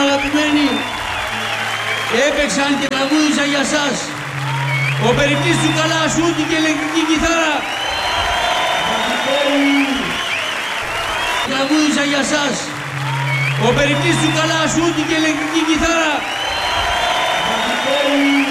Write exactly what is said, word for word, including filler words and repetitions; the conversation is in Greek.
αγαπημένοι, έπαιξαν και τραγούδισαν για σας. Ο Περικλής του Καλασούτη και ηλεκτρική κιθάρα. Τραγούδισαν για σας. Ο Περικλής του Καλασούτη και ηλεκτρική κιθάρα.